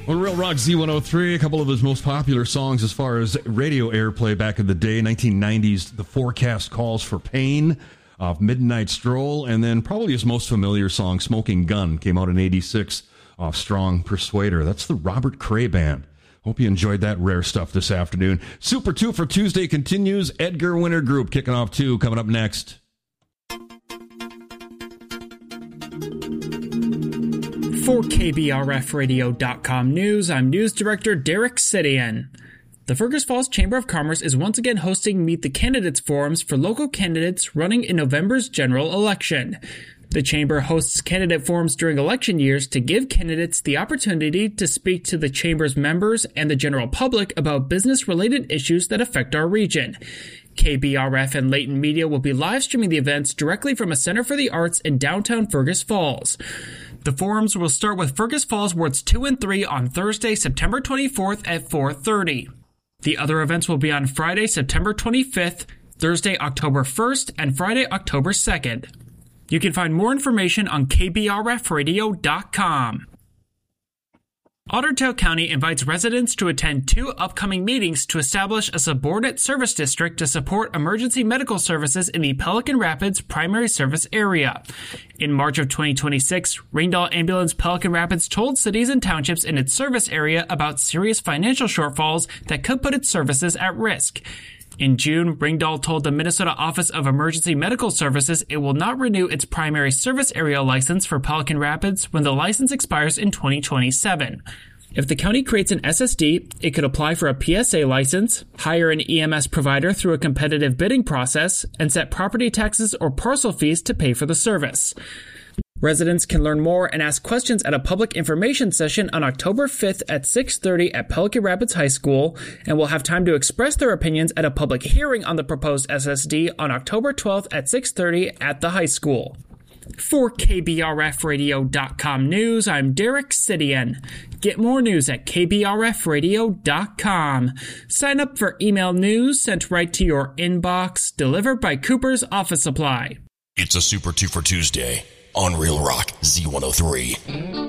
On Real Rock Z103, a couple of his most popular songs as far as radio airplay back in the day, 1990s, The Forecast Calls for Pain, off Midnight Stroll, and then probably his most familiar song, Smoking Gun, came out in 86 off Strong Persuader. That's the Robert Cray Band. Hope you enjoyed that rare stuff this afternoon. Super 2 for Tuesday continues. Edgar Winter Group kicking off 2, coming up next. For KBRFradio.com News, I'm News Director Derek Sidian. The Fergus Falls Chamber of Commerce is once again hosting Meet the Candidates forums for local candidates running in November's general election. The Chamber hosts candidate forums during election years to give candidates the opportunity to speak to the Chamber's members and the general public about business-related issues that affect our region. KBRF and Leighton Media will be live streaming the events directly from a Center for the Arts in downtown Fergus Falls. The forums will start with Fergus Falls Wards 2 and 3 on Thursday, September 24th at 4:30. The other events will be on Friday, September 25th, Thursday, October 1st, and Friday, October 2nd. You can find more information on KBRFradio.com. Ottertail County invites residents to attend 2 upcoming meetings to establish a subordinate service district to support emergency medical services in the Pelican Rapids primary service area. In March of 2026, Ringdahl Ambulance Pelican Rapids told cities and townships in its service area about serious financial shortfalls that could put its services at risk. In June, Ringdahl told the Minnesota Office of Emergency Medical Services it will not renew its primary service area license for Pelican Rapids when the license expires in 2027. If the county creates an SSD, it could apply for a PSA license, hire an EMS provider through a competitive bidding process, and set property taxes or parcel fees to pay for the service. Residents can learn more and ask questions at a public information session on October 5th at 6:30 at Pelican Rapids High School, and will have time to express their opinions at a public hearing on the proposed SSD on October 12th at 6:30 at the high school. For KBRFradio.com News, I'm Derek Sidian. Get more news at KBRFradio.com. Sign up for email news sent right to your inbox, delivered by Cooper's Office Supply. It's a Super 2 for Tuesday on Real Rock Z103.